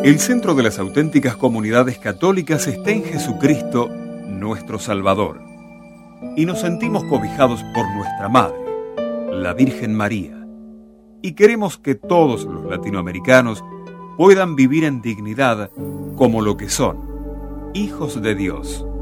El centro de las auténticas comunidades católicas está en Jesucristo, nuestro Salvador, y nos sentimos cobijados por nuestra Madre, la Virgen María, y queremos que todos los latinoamericanos puedan vivir en dignidad como lo que son, hijos de Dios.